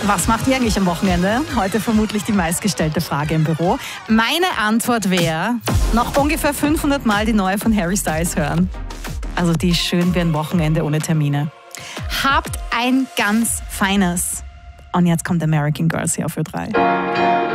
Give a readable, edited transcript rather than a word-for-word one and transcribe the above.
Was macht ihr eigentlich am Wochenende? Heute vermutlich die meistgestellte Frage im Büro. Meine Antwort wäre, noch ungefähr 500 Mal die neue von Harry Styles hören. Also die ist schön wie ein Wochenende ohne Termine. Habt ein ganz feines. Und jetzt kommt American Girls hier auf Ö3.